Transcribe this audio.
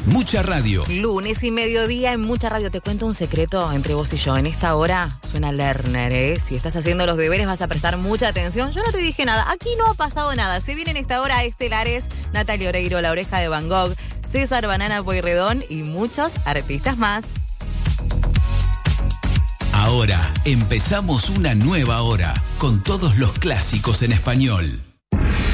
Mucha Radio. Lunes y mediodía en Mucha Radio. Te cuento un secreto entre vos y yo. En esta hora suena Lerner, ¿eh? Si estás haciendo los deberes vas a prestar mucha atención. Yo no te dije nada. Aquí no ha pasado nada. Se viene en esta hora estelares Natalia Oreiro, La Oreja de Van Gogh, César Banana Pueyrredón y muchos artistas más. Ahora empezamos una nueva hora con todos los clásicos en español.